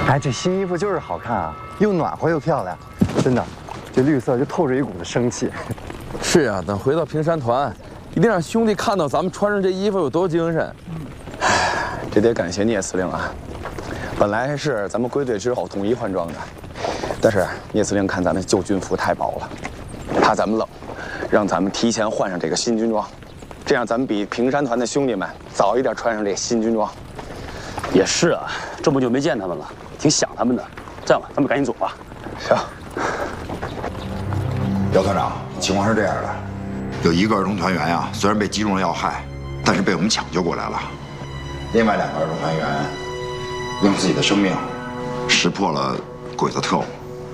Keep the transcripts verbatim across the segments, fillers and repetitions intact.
哎，这新衣服就是好看啊，又暖和又漂亮，真的，这绿色就透着一股子生气。 是呀，等回到平山团，一定让兄弟看到咱们穿上这衣服有多精神。 唉，这得感谢聂司令啊！本来是咱们归队之后统一换装的，但是聂司令看咱们旧军服太薄了，怕咱们冷，让咱们提前换上这个新军装，这样咱们比平山团的兄弟们早一点穿上这新军装。 也是啊，这么久没见他们了，挺想他们的。这样吧，咱们赶紧走吧。 行。 姚团长，情况是这样的，有一个儿童团员呀，虽然被击中了要害，但是被我们抢救过来了。另外两个儿童团员用自己的生命识破了鬼子特务。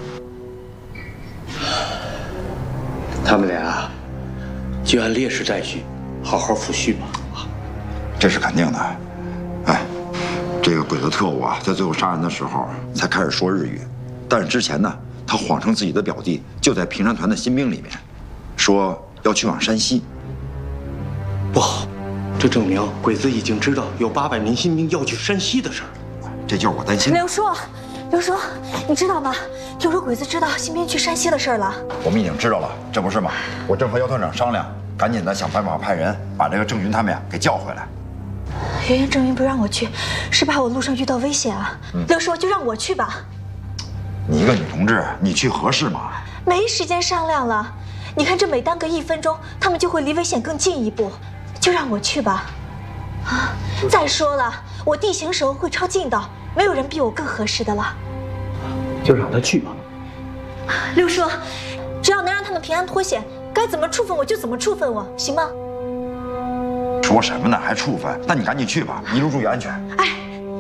他们俩就按烈士战序，好好抚恤吧。 这是肯定的。哎，这个鬼子特务啊，在最后杀人的时候才开始说日语，但是之前呢，他谎称自己的表弟就在平山团的新兵里面，说要去往山西。 不好，这证明鬼子已经知道有八百名新兵要去山西的事儿。 这就是我担心的。 刘叔，刘叔，你知道吗？听说鬼子知道新兵去山西的事儿了。 我们已经知道了，这不是吗？我正和姚团长商量，赶紧的想办法派人把这个郑云他们呀给叫回来。 原先郑云不让我去，是怕我路上遇到危险啊。嗯、刘叔，就让我去吧。 你一个女同志，你去合适吗？ 没时间商量了。你看，这每耽搁一分钟，他们就会离危险更近一步。就让我去吧。啊！再说了，我地形时候会抄近道，没有人比我更合适的了。 就让他去吧。 刘叔，只要能让他们平安脱险，该怎么处分我就怎么处分我，行吗？ 说什么呢？还处分？那你赶紧去吧，一路注意安全。 哎。